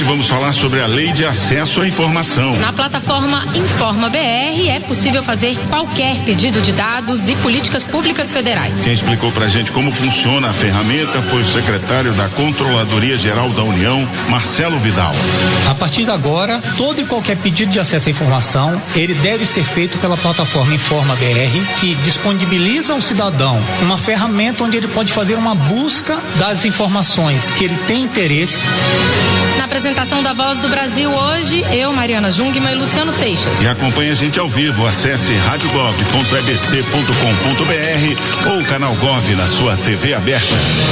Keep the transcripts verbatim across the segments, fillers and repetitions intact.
vamos falar sobre a Lei de Acesso à Informação. Na plataforma Informa B R é possível fazer qualquer pedido de dados e políticas públicas federais. Quem explicou pra gente como funciona a ferramenta foi o secretário da Controladoria Geral da União, Marcelo Vidal. A partir de agora, todo e qualquer pedido de acesso à informação, ele deve ser feito pela plataforma Informa B R, que disponibiliza ao cidadão uma ferramenta onde ele pode fazer uma busca das informações que ele tem interesse. Na apresentação da Voz do Brasil hoje, eu, Mariana Jungmann e Luciano Seixas. E acompanhe a gente ao vivo, acesse rádio gov ponto e b c ponto com ponto b r ou o canal Gov na sua T V aberta.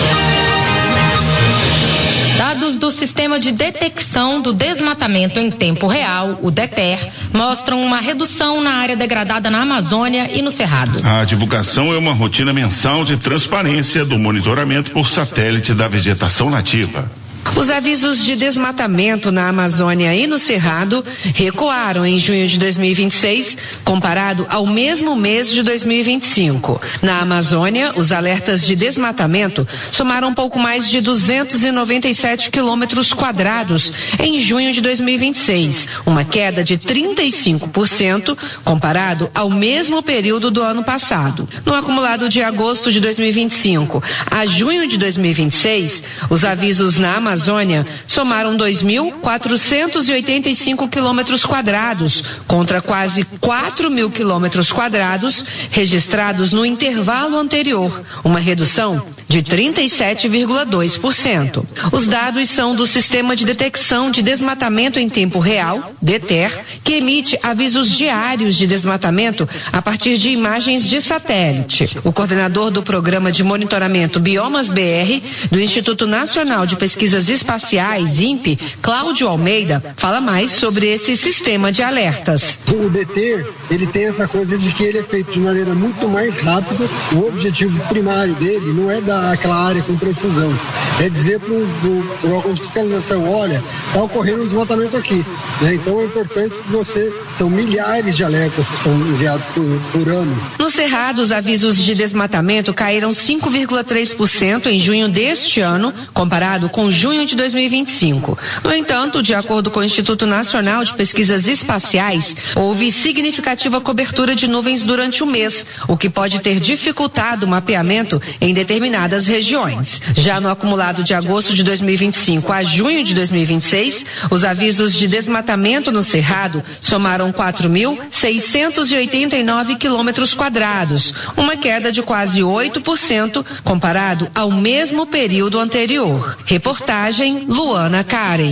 Dados do Sistema de Detecção do Desmatamento em Tempo Real, o DETER, mostram uma redução na área degradada na Amazônia e no Cerrado. A divulgação é uma rotina mensal de transparência do monitoramento por satélite da vegetação nativa. Os avisos de desmatamento na Amazônia e no Cerrado recuaram em junho de dois mil e vinte e seis, comparado ao mesmo mês de dois mil e vinte e cinco. Na Amazônia, os alertas de desmatamento somaram um pouco mais de duzentos e noventa e sete quilômetros quadrados em junho de dois mil e vinte e seis, uma queda de trinta e cinco por cento comparado ao mesmo período do ano passado. No acumulado de agosto de dois mil e vinte e cinco a junho de dois mil e vinte e seis, os avisos na Amazônia Amazônia somaram dois mil quatrocentos e oitenta e cinco quilômetros quadrados, contra quase quatro mil quilômetros quadrados registrados no intervalo anterior, uma redução de trinta e sete vírgula dois por cento. Os dados são do Sistema de Detecção de Desmatamento em Tempo Real, DETER, que emite avisos diários de desmatamento a partir de imagens de satélite. O coordenador do Programa de Monitoramento Biomas B R, do Instituto Nacional de Pesquisas Espaciais, INPE, Cláudio Almeida, fala mais sobre esse sistema de alertas. O DETER, ele tem essa coisa de que ele é feito de maneira muito mais rápida. O objetivo primário dele não é dar aquela área com precisão, é dizer para o órgão de fiscalização, olha, está ocorrendo um desmatamento aqui. Né? Então é importante que você, são milhares de alertas que são enviados por, por ano. No Cerrado, os avisos de desmatamento caíram cinco vírgula três por cento em junho deste ano, comparado com junho de dois mil e vinte e cinco. No entanto, de acordo com o Instituto Nacional de Pesquisas Espaciais, houve significativa cobertura de nuvens durante o mês, o que pode ter dificultado o mapeamento em determinadas regiões. Já no acumulado de agosto de dois mil e vinte e cinco a junho de dois mil e vinte e seis, os avisos de desmatamento no Cerrado somaram quatro mil seiscentos e oitenta e nove quilômetros quadrados, uma queda de quase oito por cento comparado ao mesmo período anterior. Reportagem Luana Karen.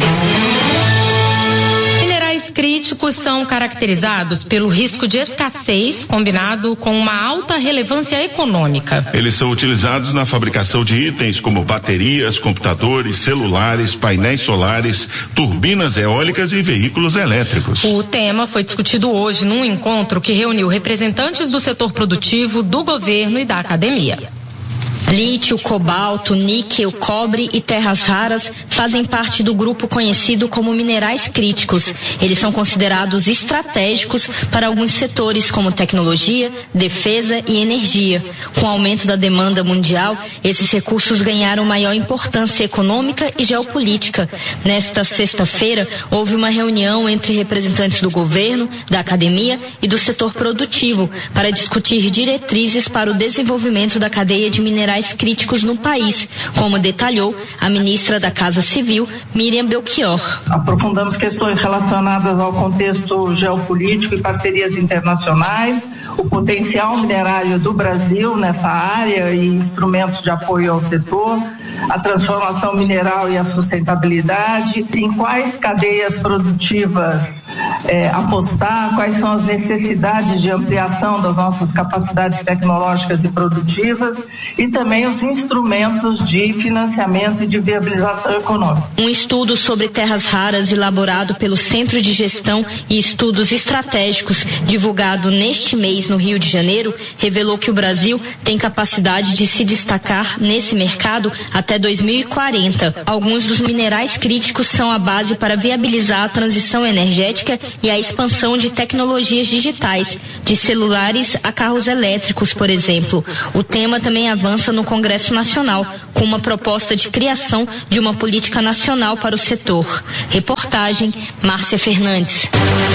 Minerais críticos são caracterizados pelo risco de escassez combinado com uma alta relevância econômica. Eles são utilizados na fabricação de itens como baterias, computadores, celulares, painéis solares, turbinas eólicas e veículos elétricos. O tema foi discutido hoje num encontro que reuniu representantes do setor produtivo, do governo e da academia. Lítio, cobalto, níquel, cobre e terras raras fazem parte do grupo conhecido como minerais críticos. Eles são considerados estratégicos para alguns setores como tecnologia, defesa e energia. Com o aumento da demanda mundial, esses recursos ganharam maior importância econômica e geopolítica. Nesta sexta-feira, houve uma reunião entre representantes do governo, da academia e do setor produtivo para discutir diretrizes para o desenvolvimento da cadeia de minerais críticos no país, como detalhou a ministra da Casa Civil, Miriam Belchior. Aprofundamos questões relacionadas ao contexto geopolítico e parcerias internacionais, o potencial minerário do Brasil nessa área e instrumentos de apoio ao setor, a transformação mineral e a sustentabilidade, em quais cadeias produtivas é, apostar, quais são as necessidades de ampliação das nossas capacidades tecnológicas e produtivas e também os instrumentos de financiamento e de viabilização econômica. Um estudo sobre terras raras elaborado pelo Centro de Gestão e Estudos Estratégicos, divulgado neste mês no Rio de Janeiro, revelou que o Brasil tem capacidade de se destacar nesse mercado até dois mil e quarenta. Alguns dos minerais críticos são a base para viabilizar a transição energética e a expansão de tecnologias digitais, de celulares a carros elétricos, por exemplo. O tema também avança no Congresso Nacional com uma proposta de criação de uma política nacional para o setor. Reportagem, Márcia Fernandes.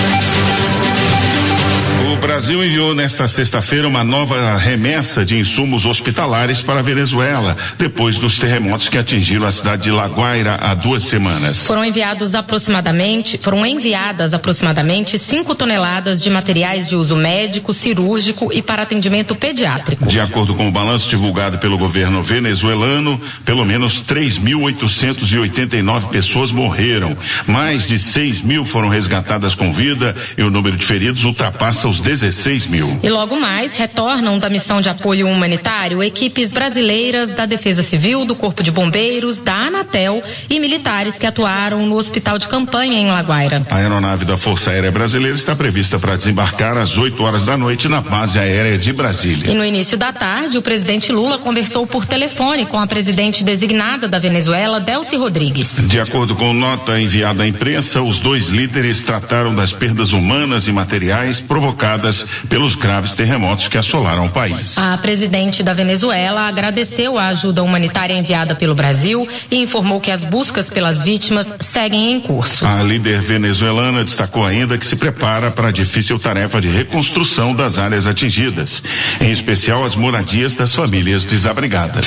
O Brasil enviou nesta sexta-feira uma nova remessa de insumos hospitalares para a Venezuela, depois dos terremotos que atingiram a cidade de La Guaira há duas semanas. Foram enviados aproximadamente, foram enviadas aproximadamente cinco toneladas de materiais de uso médico, cirúrgico e para atendimento pediátrico. De acordo com o balanço divulgado pelo governo venezuelano, pelo menos três mil oitocentos e oitenta e nove pessoas morreram. Mais de seis mil foram resgatadas com vida e o número de feridos ultrapassa os dezesseis mil. E logo mais retornam da missão de apoio humanitário equipes brasileiras da Defesa Civil, do Corpo de Bombeiros, da Anatel e militares que atuaram no hospital de campanha em La Guaira. A aeronave da Força Aérea Brasileira está prevista para desembarcar às oito horas da noite na base aérea de Brasília. E no início da tarde, o presidente Lula conversou por telefone com a presidente designada da Venezuela, Delcy Rodrigues. De acordo com nota enviada à imprensa, os dois líderes trataram das perdas humanas e materiais provocadas pelos graves terremotos que assolaram o país. A presidente da Venezuela agradeceu a ajuda humanitária enviada pelo Brasil e informou que as buscas pelas vítimas seguem em curso. A líder venezuelana destacou ainda que se prepara para a difícil tarefa de reconstrução das áreas atingidas, em especial as moradias das famílias desabrigadas.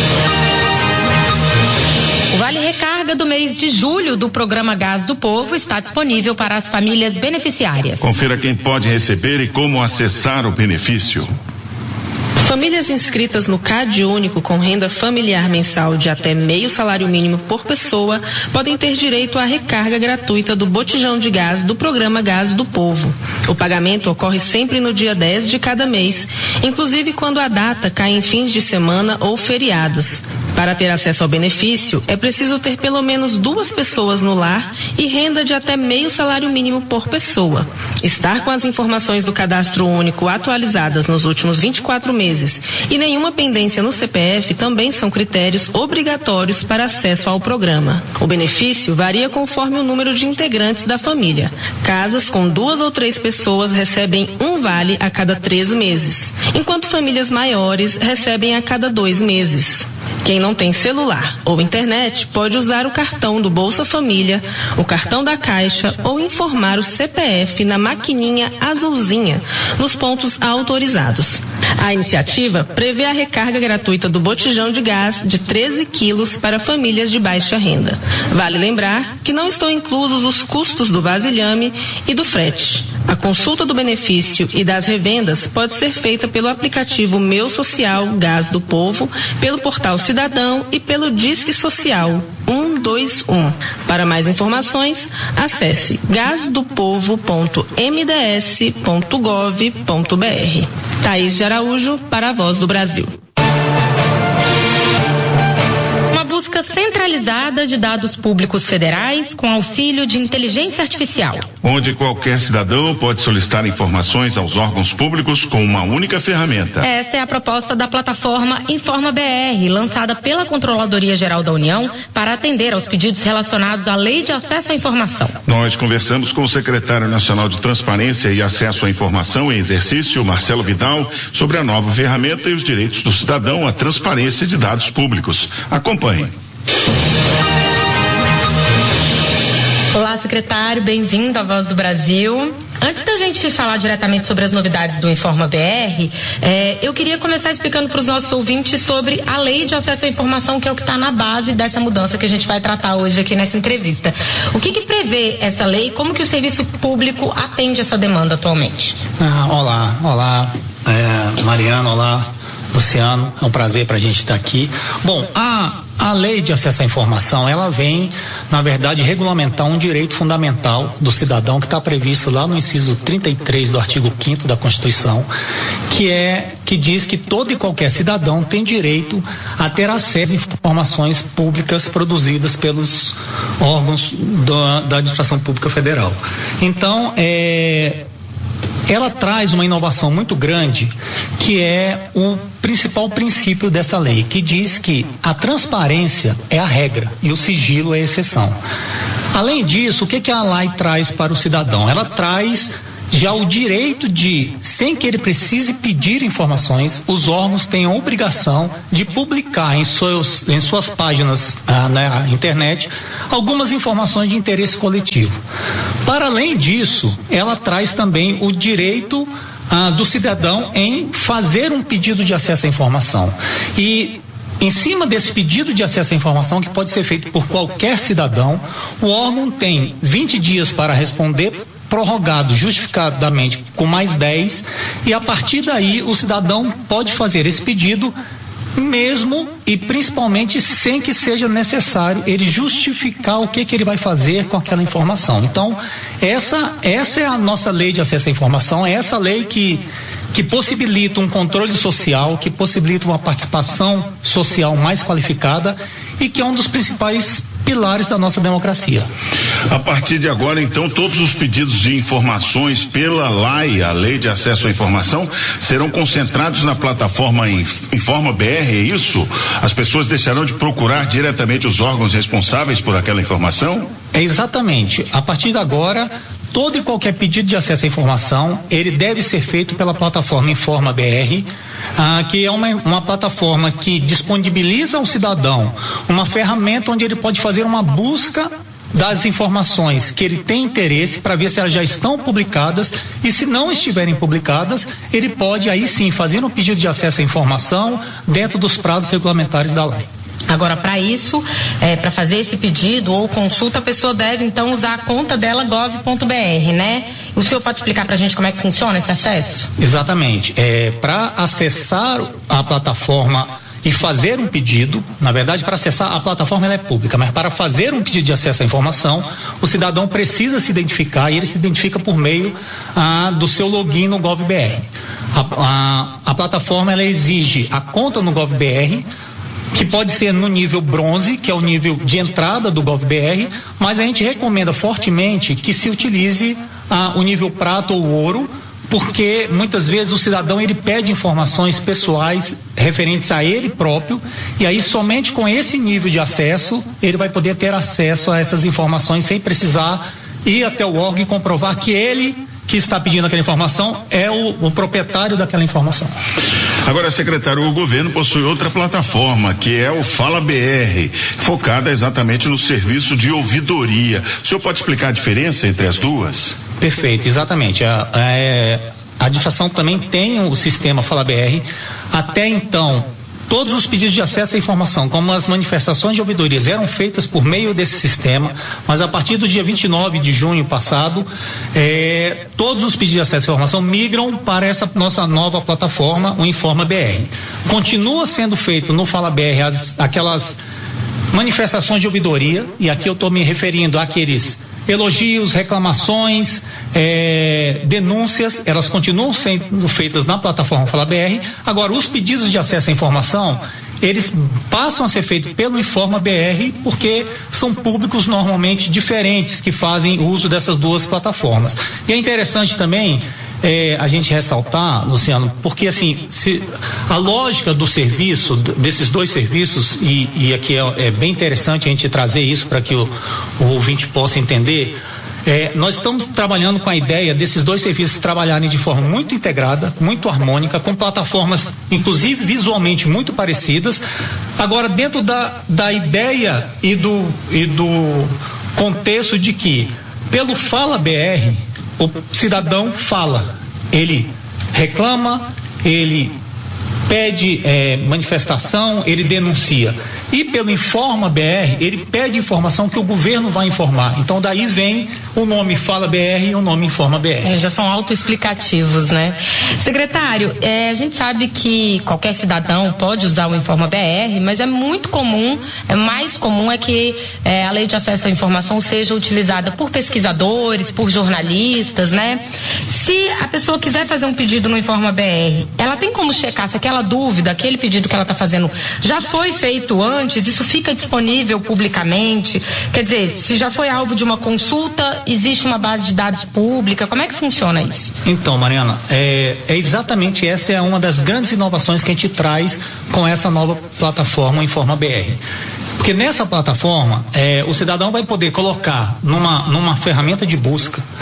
O Vale Recarga do mês de julho do programa Gás do Povo está disponível para as famílias beneficiárias. Confira quem pode receber e como acessar o benefício. Famílias inscritas no C A D Único com renda familiar mensal de até meio salário mínimo por pessoa podem ter direito à recarga gratuita do botijão de gás do programa Gás do Povo. O pagamento ocorre sempre no dia dez de cada mês, inclusive quando a data cai em fins de semana ou feriados. Para ter acesso ao benefício, é preciso ter pelo menos duas pessoas no lar e renda de até meio salário mínimo por pessoa. Estar com as informações do Cadastro Único atualizadas nos últimos vinte e quatro meses e nenhuma pendência no C P F também são critérios obrigatórios para acesso ao programa. O benefício varia conforme o número de integrantes da família. Casas com duas ou três pessoas recebem um vale a cada três meses, enquanto famílias maiores recebem a cada dois meses. Quem não tem celular ou internet pode usar o cartão do Bolsa Família, o cartão da Caixa ou informar o C P F na maquininha azulzinha nos pontos autorizados. A iniciativa prevê a recarga gratuita do botijão de gás de treze quilos para famílias de baixa renda. Vale lembrar que não estão inclusos os custos do vasilhame e do frete. A consulta do benefício e das revendas pode ser feita pelo aplicativo Meu Social Gás do Povo, pelo portal Cidadão e pelo Disque Social um dois um. Para mais informações, acesse gasdopovo ponto m d s ponto gov ponto b r. Thaís de Araújo, para a Voz do Brasil. Busca centralizada de dados públicos federais com auxílio de inteligência artificial. Onde qualquer cidadão pode solicitar informações aos órgãos públicos com uma única ferramenta. Essa é a proposta da plataforma Informa B R, lançada pela Controladoria Geral da União para atender aos pedidos relacionados à Lei de Acesso à Informação. Nós conversamos com o secretário nacional de Transparência e Acesso à Informação em Exercício, Marcelo Vidal, sobre a nova ferramenta e os direitos do cidadão à transparência de dados públicos. Acompanhe. Olá, secretário, bem-vindo à Voz do Brasil. Antes da gente falar diretamente sobre as novidades do Informa B R, eh, eu queria começar explicando para os nossos ouvintes sobre a Lei de Acesso à Informação, que é o que está na base dessa mudança que a gente vai tratar hoje aqui nessa entrevista. O que que prevê essa lei e como que o serviço público atende essa demanda atualmente? Ah, olá, olá, é, Mariana, olá, Luciano, é um prazer para a gente estar aqui. Bom, a, a Lei de Acesso à Informação, ela vem, na verdade, regulamentar um direito fundamental do cidadão que está previsto lá no inciso trinta e três do artigo quinto da Constituição, que é, que diz que todo e qualquer cidadão tem direito a ter acesso às informações públicas produzidas pelos órgãos da, da administração pública federal. Então, é... ela traz uma inovação muito grande, que é o principal princípio dessa lei, que diz que a transparência é a regra e o sigilo é a exceção. Além disso, o que, que a lei traz para o cidadão? Ela traz Já o direito de, sem que ele precise pedir informações, os órgãos têm a obrigação de publicar em, seus, em suas páginas ah, na internet algumas informações de interesse coletivo. Para além disso, ela traz também o direito ah, do cidadão em fazer um pedido de acesso à informação. E em cima desse pedido de acesso à informação, que pode ser feito por qualquer cidadão, o órgão tem vinte dias para responder, prorrogado justificadamente com mais dez, e a partir daí o cidadão pode fazer esse pedido mesmo e principalmente sem que seja necessário ele justificar o que, que ele vai fazer com aquela informação. Então, essa, essa é a nossa lei de acesso à informação, é essa lei que, que possibilita um controle social, que possibilita uma participação social mais qualificada e que é um dos principais pilares da nossa democracia. A partir de agora, então, todos os pedidos de informações pela L A I, a Lei de Acesso à Informação, serão concentrados na plataforma Informa B R, é isso? As pessoas deixarão de procurar diretamente os órgãos responsáveis por aquela informação? É exatamente. A partir de agora, todo e qualquer pedido de acesso à informação, ele deve ser feito pela plataforma Informa B R, ah, que é uma, uma plataforma que disponibiliza ao cidadão uma ferramenta onde ele pode fazer uma busca das informações que ele tem interesse para ver se elas já estão publicadas, e se não estiverem publicadas, ele pode aí sim fazer um pedido de acesso à informação dentro dos prazos regulamentares da L A I. Agora, para isso, é, para fazer esse pedido ou consulta, a pessoa deve então usar a conta dela gov ponto br, né? O senhor pode explicar para a gente como é que funciona esse acesso? Exatamente. É, para acessar a plataforma e fazer um pedido, na verdade, para acessar a plataforma, ela é pública, mas para fazer um pedido de acesso à informação, o cidadão precisa se identificar, e ele se identifica por meio ah, do seu login no GovBR. A, a, a plataforma, ela exige a conta no GovBR, que pode ser no nível bronze, que é o nível de entrada do GovBR, mas a gente recomenda fortemente que se utilize ah, o nível prata ou ouro, porque muitas vezes o cidadão ele pede informações pessoais referentes a ele próprio, e aí somente com esse nível de acesso ele vai poder ter acesso a essas informações sem precisar ir até o órgão e comprovar que ele que está pedindo aquela informação é o, o proprietário daquela informação. Agora, secretário, o governo possui outra plataforma, que é o Fala B R, focada exatamente no serviço de ouvidoria. O senhor pode explicar a diferença entre as duas? Perfeito, exatamente. A, a, a administração também tem o sistema Fala B R. Até então, todos os pedidos de acesso à informação, como as manifestações de ouvidorias, eram feitas por meio desse sistema, mas a partir do dia vinte e nove de junho passado, eh, todos os pedidos de acesso à informação migram para essa nossa nova plataforma, o Informa B R. Continua sendo feito no Fala B R as, aquelas manifestações de ouvidoria, e aqui eu estou me referindo àqueles elogios, reclamações, é, denúncias, elas continuam sendo feitas na plataforma Fala B R. Agora, os pedidos de acesso à informação, eles passam a ser feitos pelo Informa B R, porque são públicos normalmente diferentes que fazem uso dessas duas plataformas. E é interessante também É, a gente ressaltar, Luciano, porque assim, se, a lógica do serviço, desses dois serviços, e, e aqui é, é bem interessante a gente trazer isso para que o, o ouvinte possa entender, é, nós estamos trabalhando com a ideia desses dois serviços trabalharem de forma muito integrada, muito harmônica, com plataformas, inclusive visualmente muito parecidas, agora dentro da, da ideia e do, e do contexto de que, pelo Fala B R, o cidadão fala, ele reclama, ele pede é, manifestação, ele denuncia. E pelo Informa B R, ele pede informação que o governo vai informar. Então daí vem o nome Fala B R e o nome Informa B R. É, já são autoexplicativos, né? Secretário, é, a gente sabe que qualquer cidadão pode usar o Informa B R, mas é muito comum, é mais comum é que é, a lei de acesso à informação seja utilizada por pesquisadores, por jornalistas, né? Se a pessoa quiser fazer um pedido no Informa B R, ela tem como checar se aquela dúvida, aquele pedido que ela está fazendo já foi feito antes, isso fica disponível publicamente? Quer dizer, se já foi alvo de uma consulta, existe uma base de dados pública? Como é que funciona isso? Então, Mariana, é, é exatamente essa é uma das grandes inovações que a gente traz com essa nova plataforma Informa B R. Porque nessa plataforma, é, o cidadão vai poder colocar numa, numa ferramenta de busca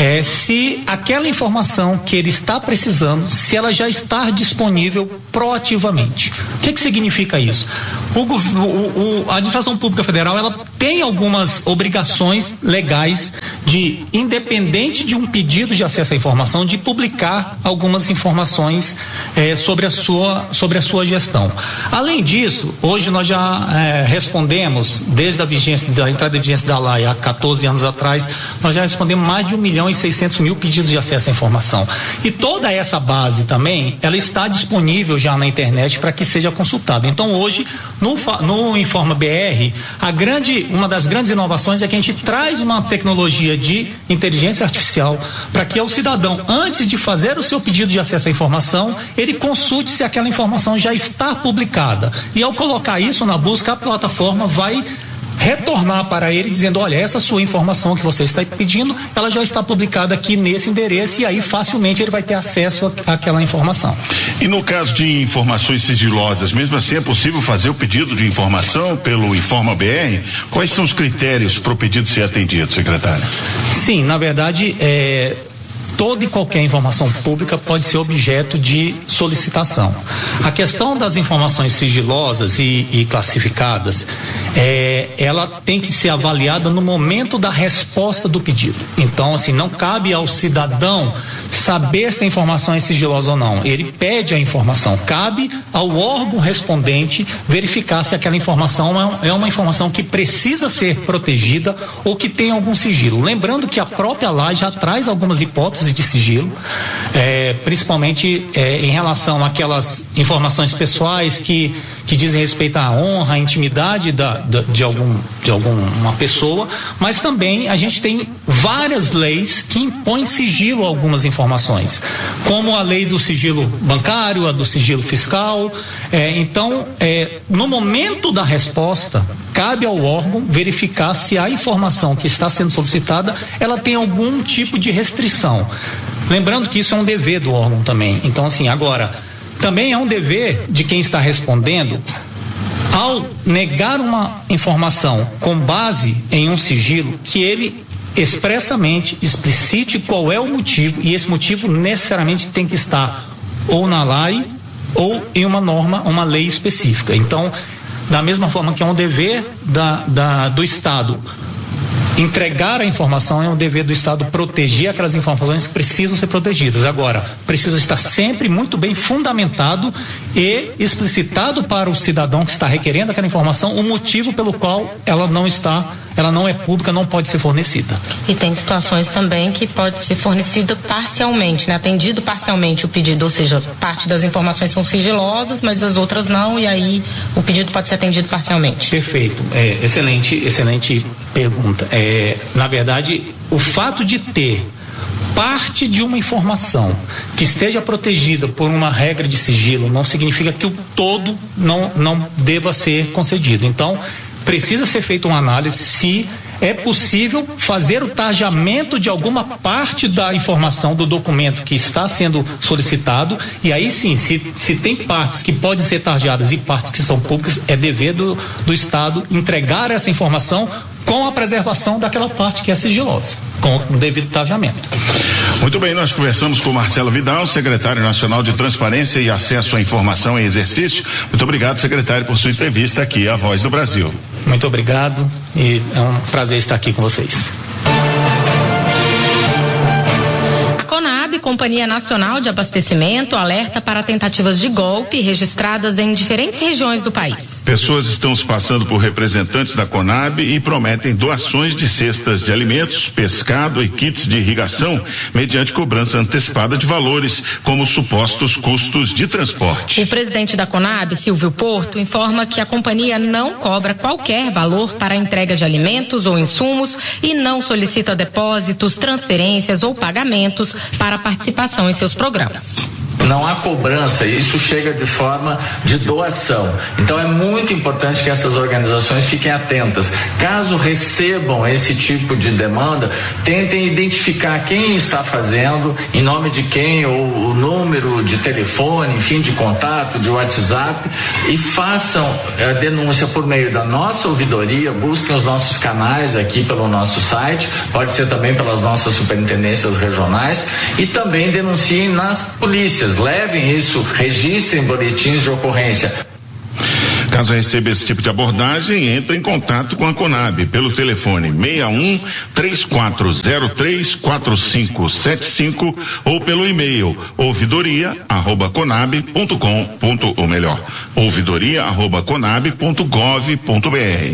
é se aquela informação que ele está precisando, se ela já está disponível proativamente. O que que significa isso? O, o, o, a administração pública federal, ela tem algumas obrigações legais de, independente de um pedido de acesso à informação, de publicar algumas informações é, sobre, a sua, sobre a sua gestão. Além disso, hoje nós já é, respondemos, desde a vigência, da entrada em vigência da L A I há quatorze anos atrás, nós já respondemos mais de um milhão e seiscentos mil pedidos de acesso à informação. E toda essa base também, ela está disponível já na internet para que seja consultada. Então hoje, no, no Informa B R, a grande, uma das grandes inovações é que a gente traz uma tecnologia de inteligência artificial para que o cidadão, antes de fazer o seu pedido de acesso à informação, ele consulte se aquela informação já está publicada. E ao colocar isso na busca, a plataforma vai retornar para ele dizendo, olha, essa sua informação que você está pedindo, ela já está publicada aqui nesse endereço, e aí facilmente ele vai ter acesso àquela informação. E no caso de informações sigilosas, mesmo assim é possível fazer o pedido de informação pelo Informa B R? Quais são os critérios para o pedido ser atendido, secretário? Sim, na verdade, é... toda e qualquer informação pública pode ser objeto de solicitação. A questão das informações sigilosas e, e classificadas, é, ela tem que ser avaliada no momento da resposta do pedido. Então, assim, não cabe ao cidadão saber se a informação é sigilosa ou não. Ele pede a informação. Cabe ao órgão respondente verificar se aquela informação é uma informação que precisa ser protegida ou que tem algum sigilo. Lembrando que a própria L A I já traz algumas hipóteses de sigilo, é, principalmente é, em relação àquelas informações pessoais que, que dizem respeito à honra, à intimidade da, da, de, algum, de alguma pessoa, mas também a gente tem várias leis que impõem sigilo a algumas informações, como a lei do sigilo bancário, a do sigilo fiscal. É, então, é, no momento da resposta, cabe ao órgão verificar se a informação que está sendo solicitada, ela tem algum tipo de restrição. Lembrando que isso é um dever do órgão também. Então, assim, agora, também é um dever de quem está respondendo, ao negar uma informação com base em um sigilo, que ele expressamente explicite qual é o motivo, e esse motivo necessariamente tem que estar ou na L A I ou em uma norma, uma lei específica. Então, da mesma forma que é um dever da, da, do Estado entregar a informação, é um dever do Estado proteger aquelas informações que precisam ser protegidas. Agora, precisa estar sempre muito bem fundamentado e explicitado para o cidadão que está requerendo aquela informação o motivo pelo qual ela não está, ela não é pública, não pode ser fornecida. E tem situações também que pode ser fornecido parcialmente, né? Atendido parcialmente o pedido, ou seja, parte das informações são sigilosas, mas as outras não, e aí o pedido pode ser atendido parcialmente. Perfeito, é, excelente, excelente pergunta. É, na verdade, o fato de ter parte de uma informação que esteja protegida por uma regra de sigilo não significa que o todo não, não deva ser concedido. Então, precisa ser feita uma análise se é possível fazer o tarjamento de alguma parte da informação do documento que está sendo solicitado, e aí sim, se, se tem partes que podem ser tarjadas e partes que são públicas, é dever do, do Estado entregar essa informação com a preservação daquela parte que é sigilosa, com o devido tarjamento. Muito bem, nós conversamos com Marcelo Vidal, secretário nacional de Transparência e Acesso à Informação em Exercício. Muito obrigado, secretário, por sua entrevista aqui à Voz do Brasil. Muito obrigado e é um prazer estar aqui com vocês. A Companhia Nacional de Abastecimento alerta para tentativas de golpe registradas em diferentes regiões do país. Pessoas estão se passando por representantes da Conab e prometem doações de cestas de alimentos, pescado e kits de irrigação mediante cobrança antecipada de valores, como supostos custos de transporte. O presidente da Conab, Silvio Porto, informa que a companhia não cobra qualquer valor para a entrega de alimentos ou insumos e não solicita depósitos, transferências ou pagamentos para participação em seus programas. não há cobrança, isso chega de forma de doação. Então é muito importante que essas organizações fiquem atentas. Caso recebam esse tipo de demanda, tentem identificar quem está fazendo, em nome de quem, ou o número de telefone, enfim, de contato, de WhatsApp, e façam a denúncia por meio da nossa ouvidoria, busquem os nossos canais aqui pelo nosso site, pode ser também pelas nossas superintendências regionais, e também denunciem nas polícias, levem isso, registrem boletins de ocorrência. Caso receba esse tipo de abordagem, entre em contato com a Conab pelo telefone seis um três quatro zero três quatro cinco sete cinco ou pelo e-mail ouvidoria arroba conab ponto com ou melhor, ouvidoria arroba conab ponto gov ponto br.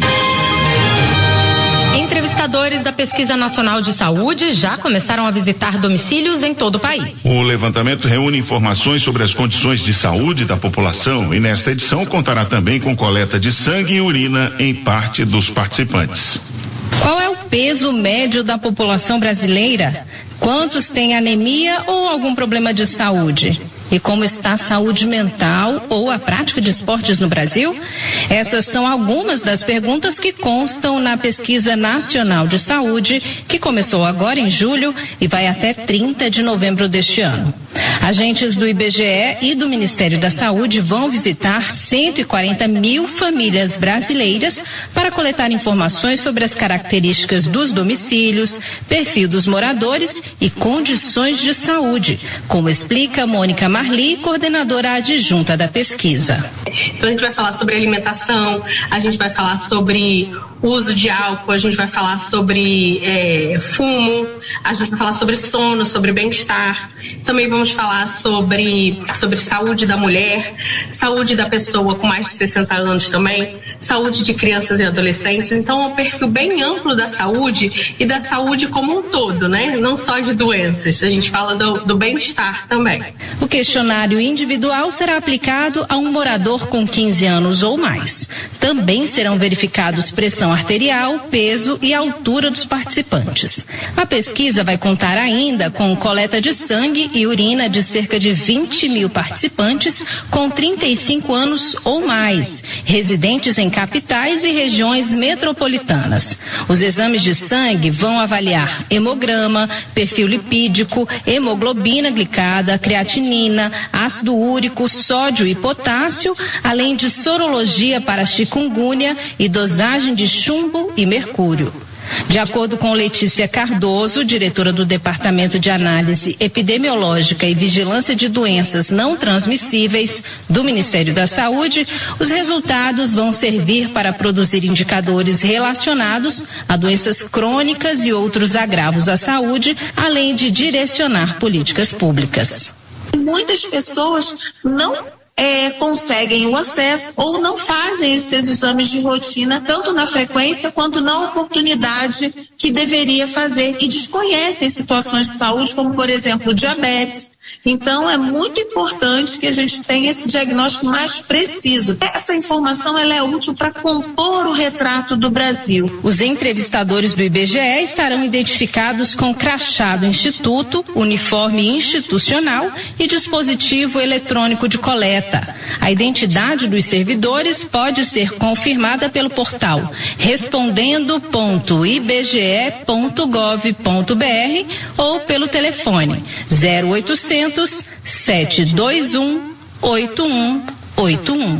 Entrevistadores da Pesquisa Nacional de Saúde já começaram a visitar domicílios em todo o país. O levantamento reúne informações sobre as condições de saúde da população e nesta edição contará também com coleta de sangue e urina em parte dos participantes. Qual é o peso médio da população brasileira? Quantos têm anemia ou algum problema de saúde? E como está a saúde mental ou a prática de esportes no Brasil? Essas são algumas das perguntas que constam na Pesquisa Nacional de Saúde, que começou agora em julho e vai até trinta de novembro deste ano. Agentes do I B G E e do Ministério da Saúde vão visitar cento e quarenta mil famílias brasileiras para coletar informações sobre as características dos domicílios, perfil dos moradores e condições de saúde, como explica Mônica Marli, coordenadora adjunta da pesquisa. Então a gente vai falar sobre alimentação, a gente vai falar sobre uso de álcool, a gente vai falar sobre é, fumo, a gente vai falar sobre sono, sobre bem-estar, também vamos falar sobre, sobre saúde da mulher, saúde da pessoa com mais de sessenta anos também, saúde de crianças e adolescentes. Então é um perfil bem amplo da saúde e da saúde como um todo, né? Não só de doenças, a gente fala do, do bem-estar também. O questionário individual será aplicado a um morador com quinze anos ou mais. Também serão verificados pressão arterial, peso e altura dos participantes. A pesquisa vai contar ainda com coleta de sangue e urina de cerca de vinte mil participantes com trinta e cinco anos ou mais, residentes em capitais e regiões metropolitanas. Os exames de sangue vão avaliar hemograma, perfil lipídico, hemoglobina glicada, creatinina, ácido úrico, sódio e potássio, além de sorologia para chikungunya e dosagem de chumbo e mercúrio. De acordo com Letícia Cardoso, diretora do Departamento de Análise Epidemiológica e Vigilância de Doenças Não Transmissíveis do Ministério da Saúde, os resultados vão servir para produzir indicadores relacionados a doenças crônicas e outros agravos à saúde, além de direcionar políticas públicas. Muitas pessoas não É, conseguem o acesso ou não fazem os seus exames de rotina, tanto na frequência quanto na oportunidade que deveria fazer, e desconhecem situações de saúde, como por exemplo diabetes. Então é muito importante que a gente tenha esse diagnóstico mais preciso. Essa informação ela é útil para compor o retrato do Brasil. Os entrevistadores do I B G E estarão identificados com crachá do Instituto, uniforme institucional e dispositivo eletrônico de coleta. A identidade dos servidores pode ser confirmada pelo portal respondendo ponto i b g e ponto gov ponto b r ou pelo telefone zero oitocentos, sete dois um, oito um oito um.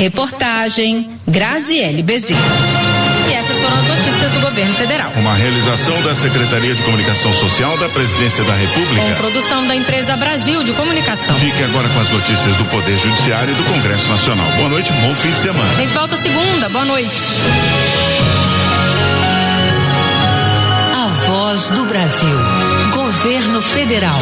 Reportagem Graziele Bezerra. E essas foram as notícias do governo federal. Uma realização da Secretaria de Comunicação Social da Presidência da República. Com produção da empresa Brasil de Comunicação. Fique agora com as notícias do Poder Judiciário e do Congresso Nacional. Boa noite, bom fim de semana. A gente volta segunda. Boa noite. A Voz do Brasil. Governo Federal.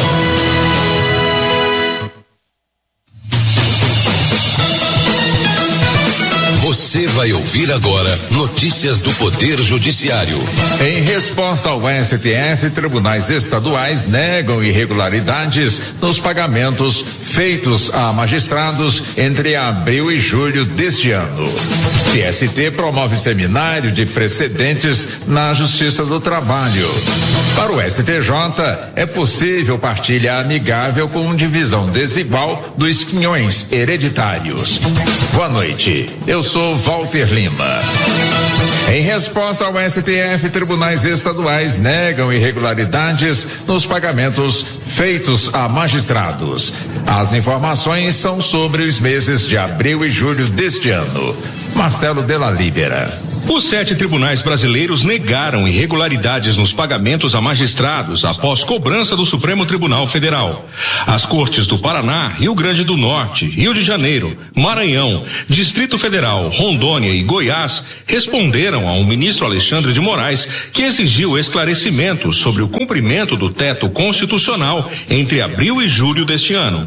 Você vai vai ouvir agora notícias do Poder Judiciário. Em resposta ao S T F, tribunais estaduais negam irregularidades nos pagamentos feitos a magistrados entre abril e julho deste ano. T S T promove seminário de precedentes na Justiça do Trabalho. Para o S T J, é possível partilha amigável com divisão desigual dos quinhões hereditários. Boa noite, eu sou Walter Lima. Em resposta ao S T F, tribunais estaduais negam irregularidades nos pagamentos feitos a magistrados. As informações são sobre os meses de abril e julho deste ano. Marcelo Della Libera. Os sete tribunais brasileiros negaram irregularidades nos pagamentos a magistrados após cobrança do Supremo Tribunal Federal. As cortes do Paraná, Rio Grande do Norte, Rio de Janeiro, Maranhão, Distrito Federal, Rondônia e Goiás responderam ao ministro Alexandre de Moraes, que exigiu esclarecimentos sobre o cumprimento do teto constitucional entre abril e julho deste ano.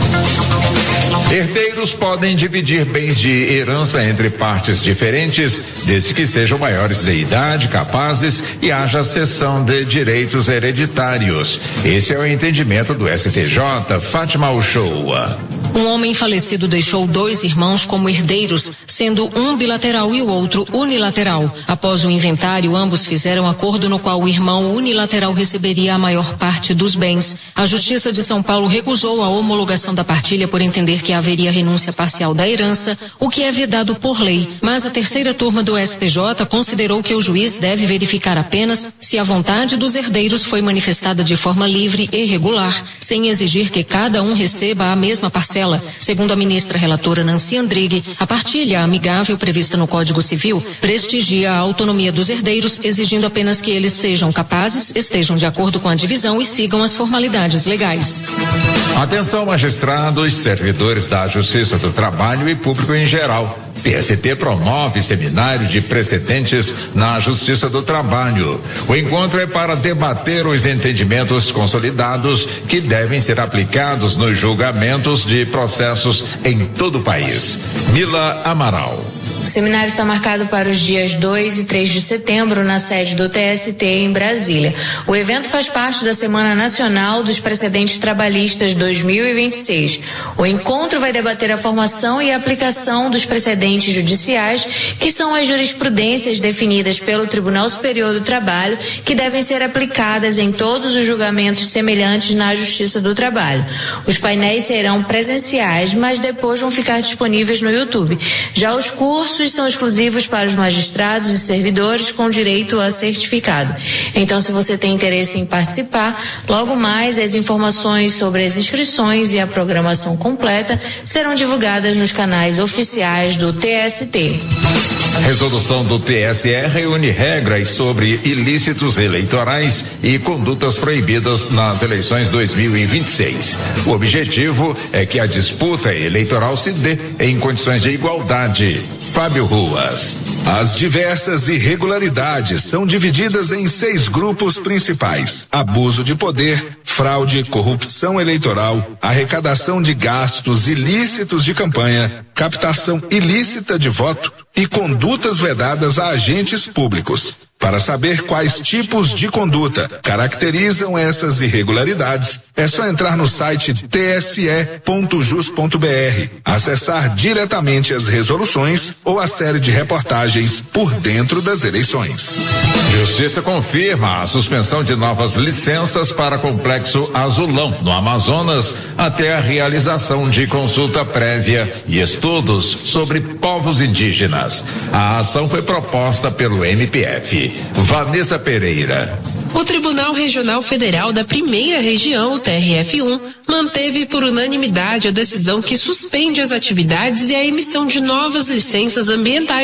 Herdeiros podem dividir bens de herança entre partes diferentes, desde que sejam maiores de idade, capazes e haja cessão de direitos hereditários. Esse é o entendimento do S T J. Fátima Uchoa. Um homem falecido deixou dois irmãos como herdeiros, sendo um bilateral e o outro unilateral. Após o inventário, ambos fizeram acordo no qual o irmão unilateral receberia a maior parte dos bens. A Justiça de São Paulo recusou a homologação da partilha por entender que haveria renúncia parcial da herança, o que é vedado por lei. Mas a terceira turma do S T J considerou que o juiz deve verificar apenas se a vontade dos herdeiros foi manifestada de forma livre e regular, sem exigir que cada um receba a mesma parcela. Segundo a ministra relatora Nancy Andrighi, a partilha amigável prevista no Código Civil prestigia a autonomia dos herdeiros, exigindo apenas que eles sejam capazes, estejam de acordo com a divisão e sigam as formalidades legais. Atenção, magistrados, servidores da Justiça do Trabalho e público em geral. T S T promove seminário de precedentes na Justiça do Trabalho. O encontro é para debater os entendimentos consolidados que devem ser aplicados nos julgamentos de processos em todo o país. Mila Amaral. O seminário está marcado para os dias dois e três de setembro na sede do T S T em Brasília. O evento faz parte da Semana Nacional dos Precedentes Trabalhistas dois mil e vinte e seis. O encontro vai debater a formação e a aplicação dos precedentes judiciais, que são as jurisprudências definidas pelo Tribunal Superior do Trabalho, que devem ser aplicadas em todos os julgamentos semelhantes na Justiça do Trabalho. Os painéis serão presenciais, mas depois vão ficar disponíveis no YouTube. Já os cursos são exclusivos para os magistrados e servidores com direito a certificado. Então, se você tem interesse em participar, logo mais as informações sobre as inscrições e a programação completa serão divulgadas nos canais oficiais do T S T. Resolução do T S E reúne regras sobre ilícitos eleitorais e condutas proibidas nas eleições dois mil e vinte e seis. O objetivo é que a disputa eleitoral se dê em condições de igualdade. Fábio Ruas. As diversas irregularidades são divididas em seis grupos principais: abuso de poder, fraude, corrupção eleitoral, arrecadação de gastos ilícitos de campanha, captação ilícita de voto e condutas vedadas a agentes públicos. Para saber quais tipos de conduta caracterizam essas irregularidades, é só entrar no site t s e ponto jus ponto b r, acessar diretamente as resoluções ou a série de reportagens por dentro das eleições. Justiça confirma a suspensão de novas licenças para Complexo Azulão, no Amazonas, até a realização de consulta prévia e estudos sobre povos indígenas. A ação foi proposta pelo M P F. Vanessa Pereira. O Tribunal Regional Federal da Primeira Região, o T R F um, manteve por unanimidade a decisão que suspende as atividades e a emissão de novas licenças ambientais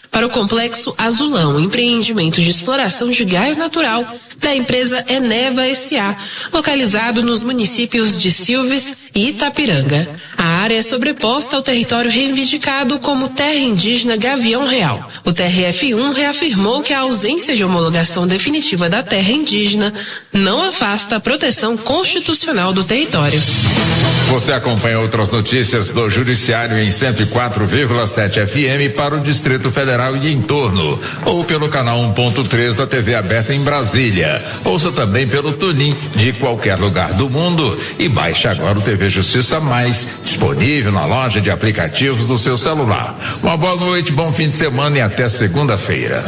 para o Complexo Azulão, empreendimento de exploração de gás natural da empresa Eneva S A, localizado nos municípios de Silves e Itapiranga. A área é sobreposta ao território reivindicado como terra indígena Gavião Real. O T R F um reafirmou que a ausência de homologação definitiva da terra indígena não afasta a proteção constitucional do território. Você acompanha outras notícias do Judiciário em cento e quatro vírgula sete F M para o Distrito Federal e entorno, ou pelo canal um ponto três da T V aberta em Brasília. Ouça também pelo Tunin de qualquer lugar do mundo e baixe agora o T V Justiça Mais, disponível na loja de aplicativos do seu celular. Uma boa noite, bom fim de semana e até segunda-feira.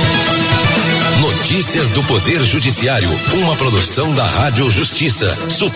Notícias do Poder Judiciário, uma produção da Rádio Justiça. Super